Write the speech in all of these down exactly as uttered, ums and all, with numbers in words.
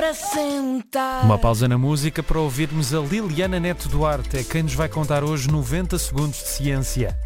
para sentar. Uma pausa na música para ouvirmos a Liliana Neto Duarte, é quem nos vai contar hoje noventa segundos de ciência.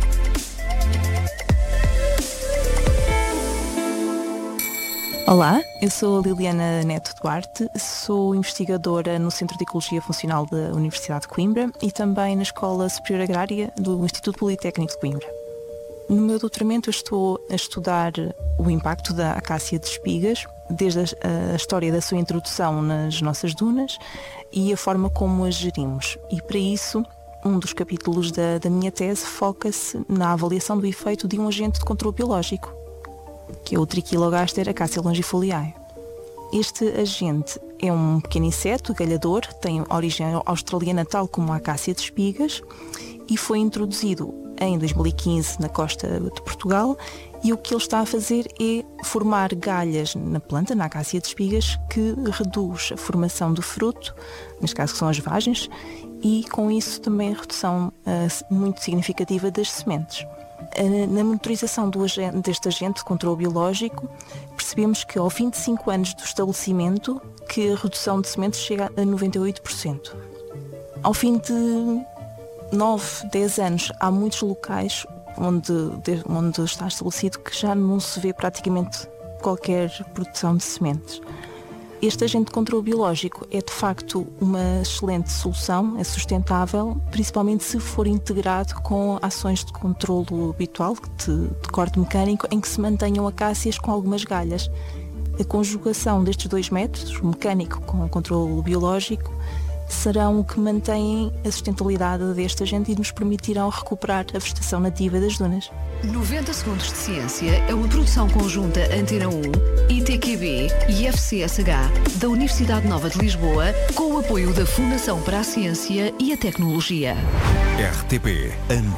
Olá, eu sou a Liliana Neto Duarte, sou investigadora no Centro de Ecologia Funcional da Universidade de Coimbra e também na Escola Superior Agrária do Instituto Politécnico de Coimbra. No meu doutoramento eu estou a estudar o impacto da acácia de espigas, desde a, a história da sua introdução nas nossas dunas e a forma como as gerimos. E para isso, um dos capítulos da, da minha tese foca-se na avaliação do efeito de um agente de controle biológico, que é o Trichilogaster acacia longifoliae. Este agente é um pequeno inseto galhador, tem origem australiana tal como a acácia de espigas e foi introduzido em dois mil e quinze na costa de Portugal, e o que ele está a fazer é formar galhas na planta, na acácia de espigas, que reduz a formação do fruto, neste caso que são as vagens, e com isso também a redução uh, muito significativa das sementes. Na monitorização do agente, deste agente de controle biológico, percebemos que ao fim de cinco anos do estabelecimento, que a redução de sementes chega a noventa e oito por cento. Ao fim de nove, dez anos, há muitos locais onde, onde está estabelecido que já não se vê praticamente qualquer produção de sementes. Este agente de controle biológico é de facto uma excelente solução, é sustentável, principalmente se for integrado com ações de controlo habitual, de, de corte mecânico, em que se mantenham acácias com algumas galhas. A conjugação destes dois métodos, o mecânico com o controlo biológico, serão o que mantêm a sustentabilidade deste agente e nos permitirão recuperar a vegetação nativa das dunas. noventa segundos de Ciência é uma produção conjunta Antena um, I T Q B e F C S H da Universidade Nova de Lisboa, com o apoio da Fundação para a Ciência e a Tecnologia. R T P Antena